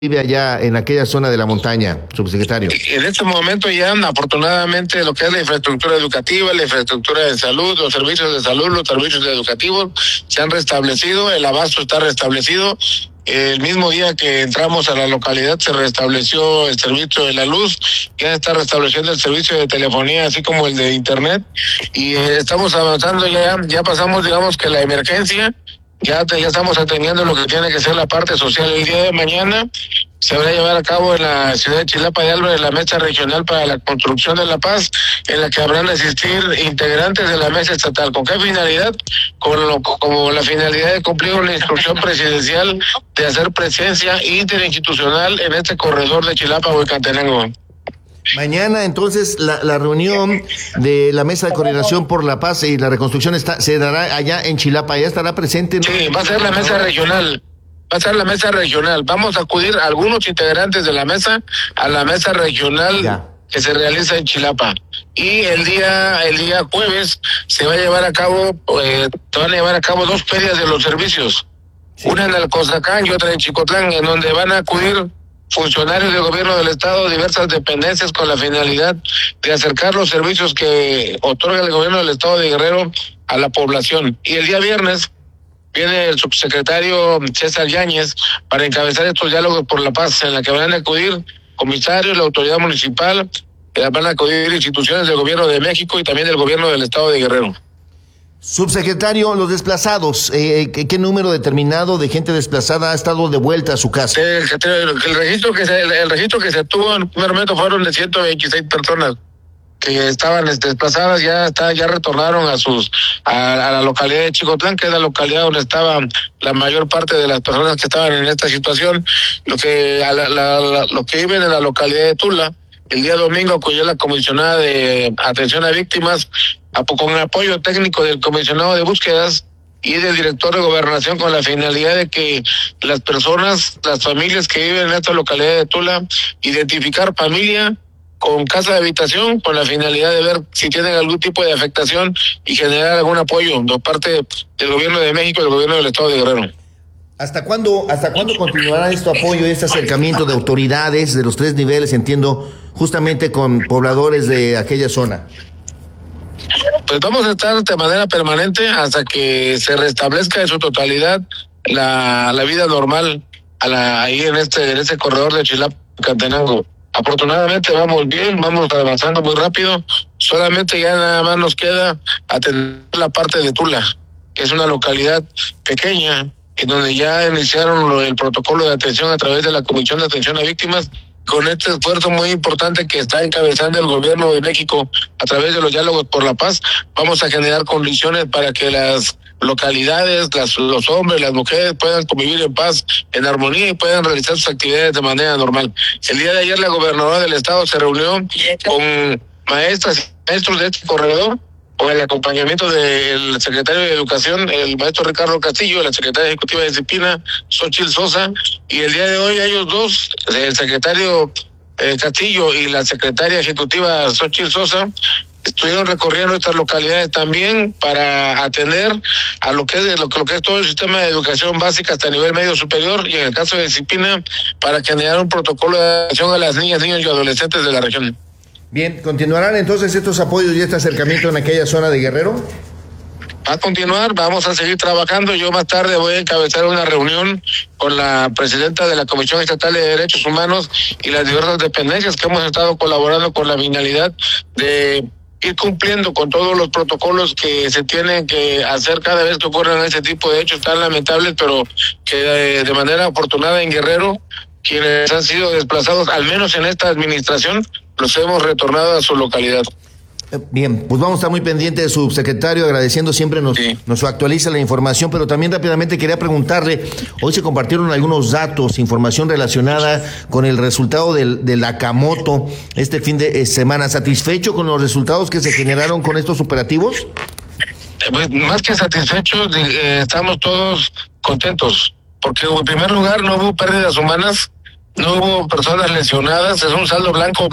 vive allá en aquella zona de la montaña, subsecretario? En este momento ya afortunadamente lo que es la infraestructura educativa, la infraestructura de salud, los servicios de salud, los servicios educativos se han restablecido, el abasto está restablecido. El mismo día que entramos a la localidad se restableció el servicio de la luz, ya está restableciendo el servicio de telefonía, así como el de internet, y estamos avanzando, ya pasamos, digamos que la emergencia, ya estamos atendiendo lo que tiene que ser la parte social. El día de mañana se va a llevar a cabo en la ciudad de Chilapa de Álvarez la mesa regional para la construcción de la paz, en la que habrán de asistir integrantes de la mesa estatal. ¿Con qué finalidad? Como la finalidad de cumplir una instrucción presidencial de hacer presencia interinstitucional en este corredor de Chilapa-Huehuetenango. Mañana, entonces, la reunión de la Mesa de Coordinación por la Paz y la Reconstrucción se dará allá en Chilapa. ¿Ya estará presente? Sí, va a ser la mesa regional. Va a ser la mesa regional. Vamos a acudir a algunos integrantes de la mesa a la mesa regional que se realiza en Chilapa. Y el día jueves se va a llevar a cabo, dos ferias de los servicios. Sí. Una en Alcozacán y otra en Chicotlán, en donde van a acudir funcionarios del gobierno del estado, diversas dependencias, con la finalidad de acercar los servicios que otorga el gobierno del estado de Guerrero a la población. Y el día viernes viene el subsecretario César Yáñez para encabezar estos diálogos por la paz, en la que van a acudir comisarios, la autoridad municipal, van a acudir instituciones del gobierno de México y también del gobierno del estado de Guerrero. Subsecretario, los desplazados, ¿qué número determinado de gente desplazada ha estado de vuelta a su casa? El registro que se tuvo en un primer momento fueron de 126 personas que estaban desplazadas, ya retornaron a la localidad de Chicotlán, que es la localidad donde estaban la mayor parte de las personas que estaban en esta situación. Lo que viven en la localidad de Tula, el día domingo acudió la comisionada de atención a víctimas, con apoyo técnico del comisionado de búsquedas y del director de gobernación, con la finalidad de que las familias que viven en esta localidad de Tula, identificar familia con casa de habitación, con la finalidad de ver si tienen algún tipo de afectación y generar algún apoyo de parte del gobierno de México y del gobierno del estado de Guerrero. ¿Hasta cuándo continuará este apoyo, este acercamiento de autoridades de los tres niveles, entiendo, justamente con pobladores de aquella zona? Pues vamos a estar de manera permanente hasta que se restablezca en su totalidad la vida normal ahí en este corredor de Chilapa-Huehuetenango. Afortunadamente vamos bien, vamos avanzando muy rápido, solamente ya nada más nos queda atender la parte de Tula, que es una localidad pequeña, en donde ya iniciaron el protocolo de atención a través de la Comisión de Atención a Víctimas, con este esfuerzo muy importante que está encabezando el gobierno de México a través de los diálogos por la paz. Vamos a generar condiciones para que las localidades, los hombres, las mujeres puedan convivir en paz, en armonía, y puedan realizar sus actividades de manera normal. El día de ayer la gobernadora del estado se reunió con maestras y maestros de este corredor, con el acompañamiento del secretario de Educación, el maestro Ricardo Castillo, la secretaria ejecutiva de Disciplina, Xochitl Sosa, y el día de hoy ellos dos, el secretario Castillo y la secretaria ejecutiva Xochitl Sosa, estuvieron recorriendo estas localidades también para atender a lo que es todo el sistema de educación básica hasta nivel medio superior, y en el caso de Disciplina para generar un protocolo de atención a las niñas, niños y adolescentes de la región. Bien, ¿continuarán entonces estos apoyos y este acercamiento en aquella zona de Guerrero? Va a continuar, vamos a seguir trabajando. Yo más tarde voy a encabezar una reunión con la presidenta de la Comisión Estatal de Derechos Humanos y las diversas dependencias que hemos estado colaborando con la finalidad de ir cumpliendo con todos los protocolos que se tienen que hacer cada vez que ocurren ese tipo de hechos tan lamentables, pero que de manera afortunada en Guerrero, quienes han sido desplazados, al menos en esta administración, los hemos retornado a su localidad. Bien, pues vamos a estar muy pendientes de su subsecretario, agradeciendo siempre nos actualiza la información, pero también rápidamente quería preguntarle, hoy se compartieron algunos datos, información relacionada con el resultado del Acamoto este fin de semana. ¿Satisfecho con los resultados que se generaron con estos operativos? Pues, más que satisfechos, estamos todos contentos, porque en primer lugar no hubo pérdidas humanas, no hubo personas lesionadas, es un saldo blanco,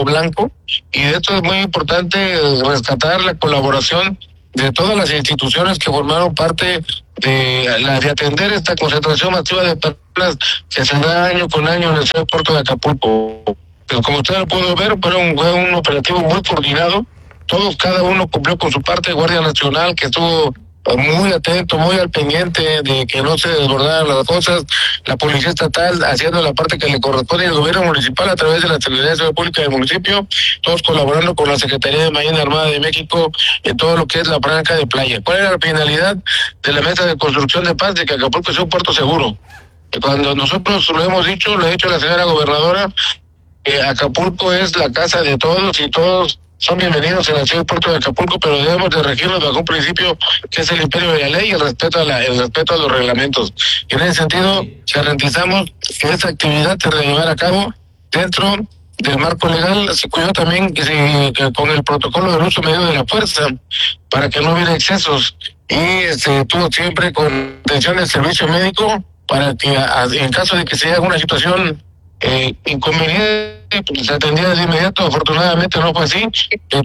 y esto es muy importante rescatar la colaboración de todas las instituciones que formaron parte de atender esta concentración masiva de personas que se da año con año en el aeropuerto de Acapulco. Pero como usted lo pudo ver, fue un operativo muy coordinado. Todos, cada uno cumplió con su parte. Guardia Nacional, que estuvo muy atento, muy al pendiente de que no se desbordaran las cosas. La Policía Estatal haciendo la parte que le corresponde, y el gobierno municipal a través de la Secretaría de Seguridad Pública del municipio, todos colaborando con la Secretaría de Marina Armada de México en todo lo que es la franja de playa. ¿Cuál era la finalidad de la mesa de construcción de paz? De que Acapulco sea un puerto seguro. Cuando nosotros lo hemos dicho, lo ha dicho la señora gobernadora, Acapulco es la casa de todos y todos son bienvenidos en el ciudad puerto de Acapulco, pero debemos de regirnos bajo un principio que es el imperio de la ley y el respeto a los reglamentos. Y en ese sentido, garantizamos que esta actividad se debe llevar a cabo dentro del marco legal. Se cuidó también que con el protocolo del uso medio de la fuerza para que no hubiera excesos, y se tuvo siempre con atención del servicio médico para que en caso de que se haga una situación inconveniente, pues se atendía de inmediato. Afortunadamente no fue así.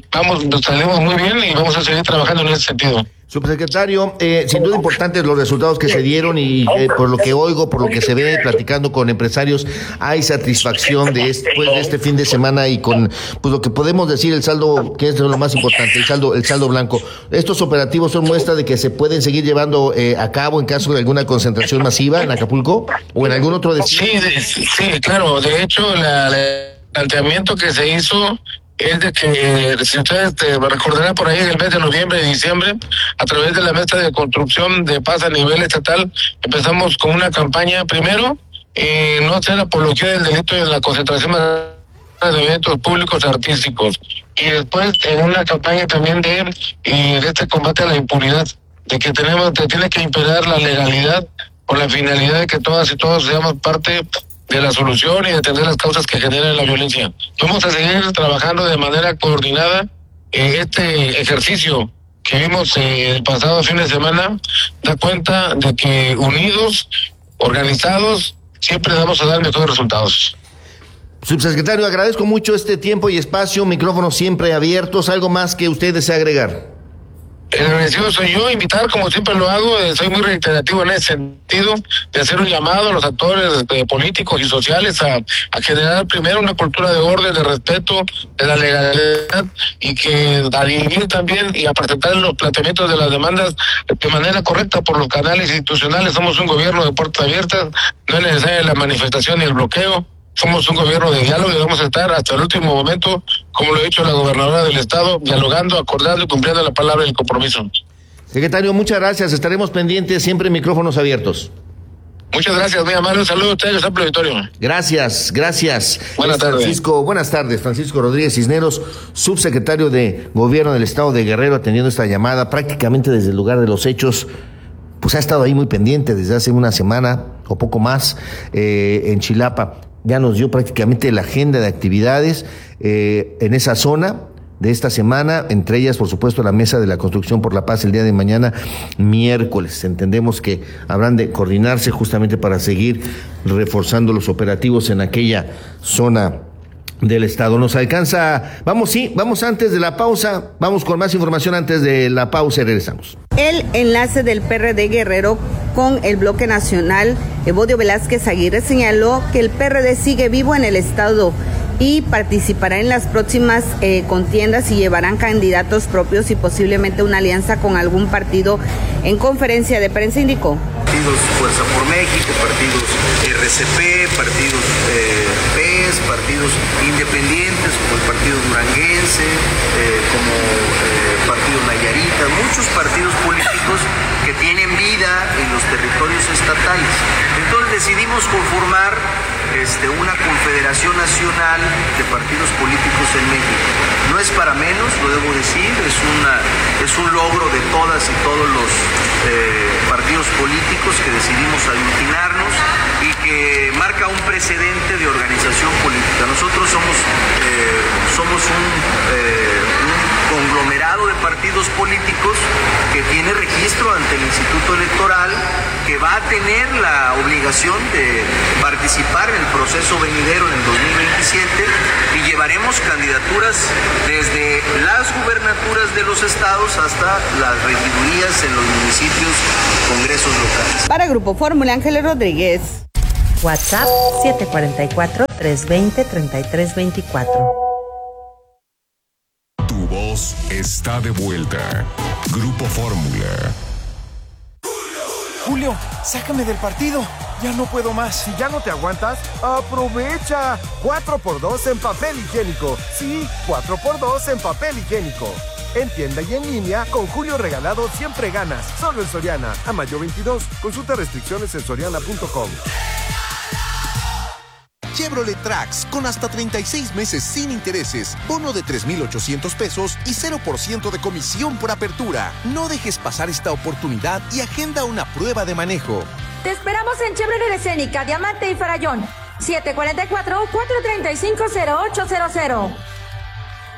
Salimos muy bien y vamos a seguir trabajando en ese sentido. Subsecretario, sin duda importantes los resultados que se dieron y por lo que oigo, por lo que se ve platicando con empresarios, hay satisfacción después de este fin de semana y con pues lo que podemos decir el saldo, que es lo más importante, el saldo blanco. Estos operativos son muestra de que se pueden seguir llevando a cabo en caso de alguna concentración masiva en Acapulco o en algún otro destino. Sí, claro. De hecho, el planteamiento que se hizo es de que, si ustedes recordarán, por ahí en el mes de noviembre y diciembre, a través de la mesa de construcción de paz a nivel estatal, empezamos con una campaña, primero, no hacer apología del delito de la concentración de eventos públicos artísticos, y después en una campaña también de este combate a la impunidad, de que tiene que imperar la legalidad con la finalidad de que todas y todos seamos parte de la solución y de atender las causas que generan la violencia. Vamos a seguir trabajando de manera coordinada. Este ejercicio que vimos el pasado fin de semana da cuenta de que unidos, organizados, siempre vamos a dar mejores resultados. Subsecretario, agradezco mucho este tiempo y espacio, micrófonos siempre abiertos. ¿Algo más que usted desea agregar? El agradecido soy yo, invitar como siempre lo hago, soy muy reiterativo en ese sentido, de hacer un llamado a los actores políticos y sociales a generar primero una cultura de orden, de respeto, de la legalidad, y que a dirimir también y a presentar los planteamientos de las demandas de manera correcta por los canales institucionales. Somos un gobierno de puertas abiertas, no es necesaria la manifestación ni el bloqueo. Somos un gobierno de diálogo y vamos a estar hasta el último momento, como lo ha dicho la gobernadora del estado, dialogando, acordando y cumpliendo la palabra y el compromiso. Secretario, muchas gracias. Estaremos pendientes, siempre micrófonos abiertos. Muchas gracias, muy amable. Un saludo a ustedes, amplio auditorio. Gracias. Buenas tardes. Buenas tardes, Francisco Rodríguez Cisneros, subsecretario de Gobierno del Estado de Guerrero, atendiendo esta llamada prácticamente desde el lugar de los hechos. Pues ha estado ahí muy pendiente desde hace una semana o poco más en Chilapa. Ya nos dio prácticamente la agenda de actividades en esa zona de esta semana, entre ellas, por supuesto, la Mesa de la Construcción por la Paz el día de mañana, miércoles. Entendemos que habrán de coordinarse justamente para seguir reforzando los operativos en aquella zona del estado. Nos alcanza, vamos antes de la pausa, vamos con más información antes de la pausa y regresamos. El enlace del PRD Guerrero con el Bloque Nacional, Evodio Velázquez Aguirre, señaló que el PRD sigue vivo en el estado y participará en las próximas contiendas y llevarán candidatos propios y posiblemente una alianza con algún partido. En conferencia de prensa indicó: partidos Fuerza por México, partidos RCP, partidos PES, partidos independientes como el Partido Duranguense, como Partido Nayarita, muchos partidos políticos que tienen vida en los territorios estatales. Entonces decidimos conformar una confederación nacional de partidos políticos en México. No es para menos, lo debo decir, es un logro de todas y todos los partidos políticos que decidimos aglutinarnos y que marca un precedente de organización política. Nosotros somos un conglomerado de partidos políticos que tiene registro ante el Instituto Electoral, que va a tener la obligación de participar en el proceso venidero en el 2027 y llevaremos candidaturas desde las gubernaturas de los estados hasta las regidurías en los municipios, congresos locales. Para Grupo Fórmula, Ángeles Rodríguez. WhatsApp 744-320-3324. Tu voz está de vuelta. Grupo Fórmula. Julio, sácame del partido. Ya no puedo más. Si ya no te aguantas, ¡aprovecha! 4x2 en papel higiénico. Sí, 4x2 en papel higiénico. En tienda y en línea, con Julio Regalado siempre ganas. Solo en Soriana. A mayo 22. Consulta restricciones en soriana.com. Chevrolet Trax con hasta 36 meses sin intereses, bono de 3,800 pesos y 0% de comisión por apertura. No dejes pasar esta oportunidad y agenda una prueba de manejo. Te esperamos en Chevrolet Escénica, Diamante y Farallón. 744-435-0800.